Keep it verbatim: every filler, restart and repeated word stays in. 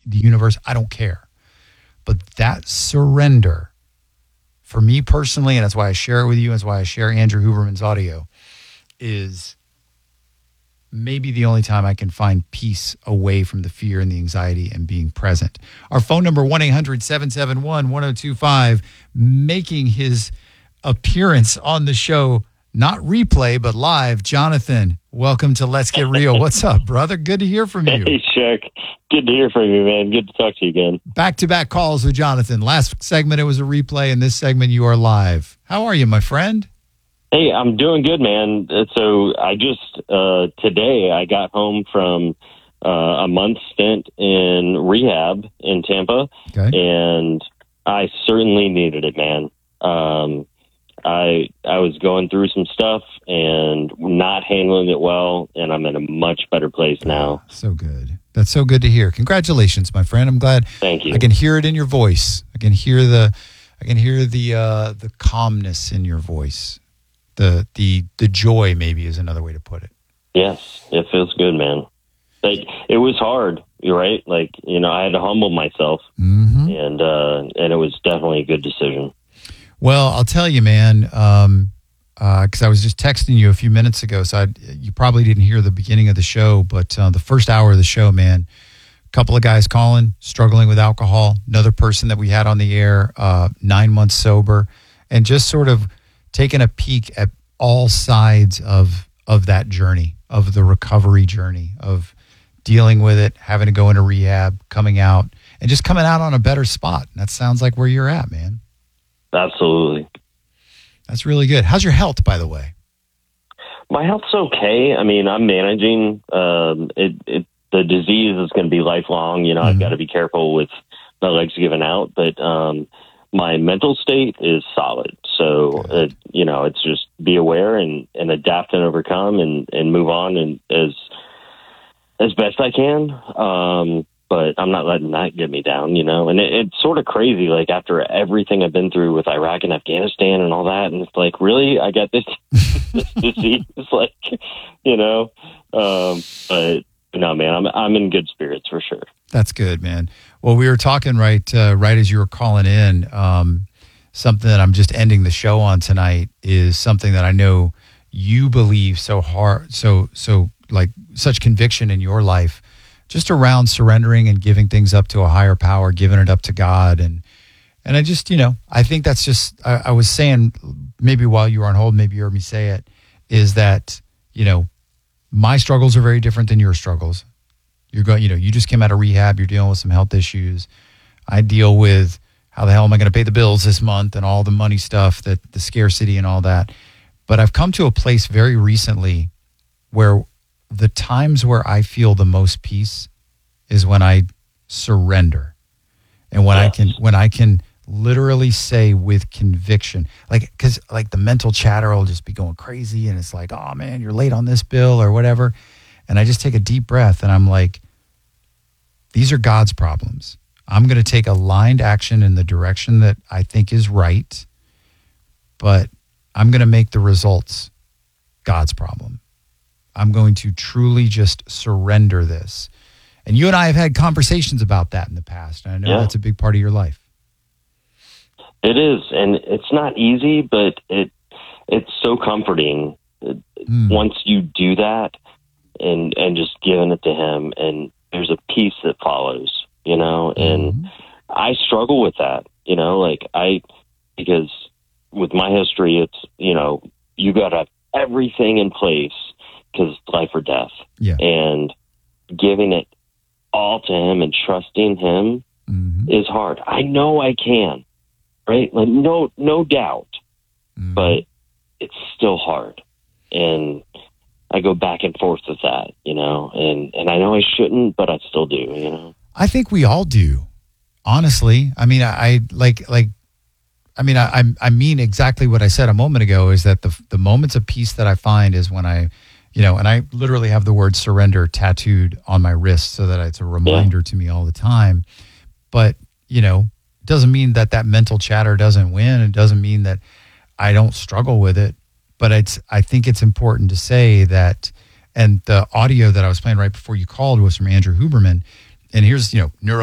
the universe. I don't care. But that surrender, for me personally, and that's why I share it with you, that's why I share Andrew Huberman's audio, is maybe the only time I can find peace away from the fear and the anxiety and being present. Our phone number, one eight hundred seven seven one one oh two five, making his appearance on the show, not replay, but live. Jonathan, welcome to Let's Get Real. What's up, brother? Good to hear from you. Hey, Chuck. Good to hear from you, man. Good to talk to you again. Back-to-back calls with Jonathan. Last segment, it was a replay, and this segment, you are live. How are you, my friend? Hey, I'm doing good, man. Uh, So I just, uh, today, I got home from uh, a month stint in rehab in Tampa, Okay. and I certainly needed it, man. Um, I I was going through some stuff and not handling it well, and I'm in a much better place now. So good. That's so good to hear. Congratulations, my friend. I'm glad. Thank you. I can hear it in your voice. I can hear the I can hear the uh, the calmness in your voice. The the the joy, maybe, is another way to put it. Yes, it feels good, man. Like, it was hard, you're right? Like, you know, I had to humble myself, Mm-hmm. and uh, and it was definitely a good decision. Well, I'll tell you, man, um, because I was just texting you a few minutes ago, so I, you probably didn't hear the beginning of the show, but uh, the first hour of the show, man, a couple of guys calling, struggling with alcohol, another person that we had on the air, uh, nine months sober, and just sort of taking a peek at all sides of of that journey, of the recovery journey, of dealing with it, having to go into rehab, coming out, and just coming out on a better spot. And that sounds like where you're at, man. Absolutely. That's really good. How's your health, by the way? My health's okay. I mean, I'm managing. Um, it, it, the disease is going to be lifelong. You know, Mhm. I've got to be careful with my legs giving out, but um, my mental state is solid. So, uh, you know, it's just be aware and, and adapt and overcome and, and move on and as as best I can. Um, but I'm not letting that get me down, you know. And it, it's sort of crazy, like, after everything I've been through with Iraq and Afghanistan and all that, and it's like, really? I got this, this disease? It's like, you know. Um, but, no, man, I'm I'm in good spirits for sure. That's good, man. Well, we were talking right uh, right as you were calling in. Um, something that I'm just ending the show on tonight is something that I know you believe so hard, so so like such conviction in your life, just around surrendering and giving things up to a higher power, giving it up to God. And and I just, you know, I think that's just, I, I was saying, maybe while you were on hold, maybe you heard me say it, is that, you know, my struggles are very different than your struggles. You're going, you know, you just came out of rehab, you're dealing with some health issues. I deal with how the hell am I going to pay the bills this month and all the money stuff, that the scarcity and all that. But I've come to a place very recently where the times where I feel the most peace is when I surrender. And when yes. I can, when I can literally say with conviction, like, cause like the mental chatter will just be going crazy. And it's like, oh man, you're late on this bill or whatever. And I just take a deep breath and I'm like, these are God's problems. I'm going to take aligned action in the direction that I think is right, but I'm going to make the results God's problem. I'm going to truly just surrender this. And you and I have had conversations about that in the past. And I know yeah. that's a big part of your life. It is. And it's not easy, but it it's so comforting mm. once you do that and, and just giving it to him. And there's a peace that follows, you know, and mm-hmm. I struggle with that, you know, like I, because with my history, it's, you know, you got to have everything in place because life or death. Yeah. And giving it all to him and trusting him mm-hmm. is hard. I know I can, right? Like no, no doubt, mm-hmm. but it's still hard. And I go back and forth with that, you know, and, and I know I shouldn't, but I still do, you know? I think we all do, honestly. I mean, I, I like, like, I mean, I, I mean exactly what I said a moment ago is that the the moments of peace that I find is when I, you know, and I literally have the word surrender tattooed on my wrist so that it's a reminder yeah. to me all the time. But, you know, it doesn't mean that that mental chatter doesn't win. It doesn't mean that I don't struggle with it. But it's, I think it's important to say that, and the audio that I was playing right before you called was from Andrew Huberman. And here's, you know, neuro